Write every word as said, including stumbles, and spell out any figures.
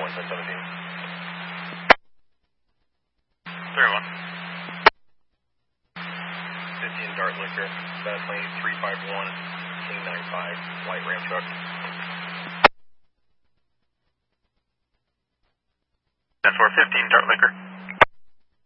one ten seventeen. three one. fifteen Dart Liquor, Fast Lane three five one, King nine five, White Ram Truck. ten four fifteen Dart Liquor.